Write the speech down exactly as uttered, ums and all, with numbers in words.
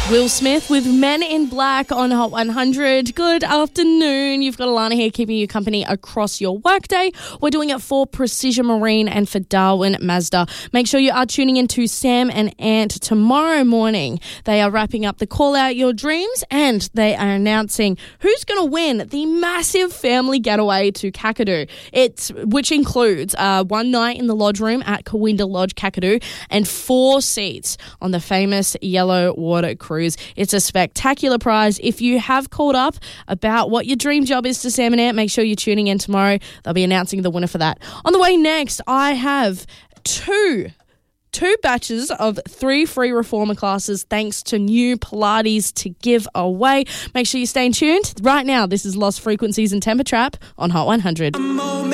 Will Smith with Men in Black on Hot one hundred. Good afternoon. You've got Alana here keeping you company across your workday. We're doing it for Precision Marine and for Darwin Mazda. Make sure you are tuning in to Sam and Ant tomorrow morning. They are wrapping up the Call Out Your Dreams and they are announcing who's going to win the massive family getaway to Kakadu. It's, which includes uh, one night in the lodge room at Kawinda Lodge, Kakadu, and four seats on the famous Yellow Water Cruise. It's a spectacular prize. If you have called up about what your dream job is to Sam and Ant, make sure you're tuning in tomorrow. They'll be announcing the winner for that. On the way next, I have two Two batches of three free reformer classes thanks to new Pilates to give away. Make sure you stay tuned. Right now, this is Lost Frequencies and Temper Trap on Hot one hundred.